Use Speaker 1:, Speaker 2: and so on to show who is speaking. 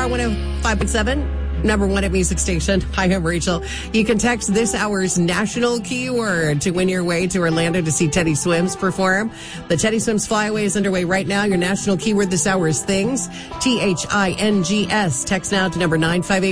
Speaker 1: Star 105.7. Number one at Music Station. Hi, I'm Rachel. You can text this hour's national keyword to win your way to Orlando to see Teddy Swims perform. The Teddy Swims Flyaway is underway right now. Your national keyword this hour is things. THINGS. Text now to number 958.